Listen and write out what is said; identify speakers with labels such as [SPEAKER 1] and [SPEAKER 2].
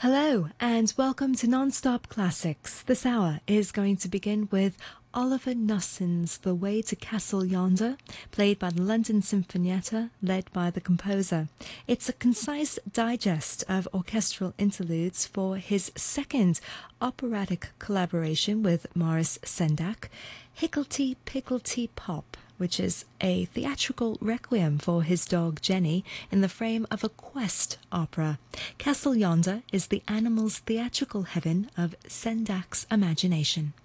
[SPEAKER 1] Hello and welcome to Non-Stop Classics. This hour is going to begin with Oliver Knussens' The Way to Castle Yonder, played by the London Sinfonietta, led by the composer. It's a concise digest of orchestral interludes for his second operatic collaboration with Maurice Sendak, Higgledy Piggledy Pop, which is a theatrical requiem for his dog Jenny in the frame of a quest opera. Castle Yonder is the animal's theatrical heaven of Sendak's imagination.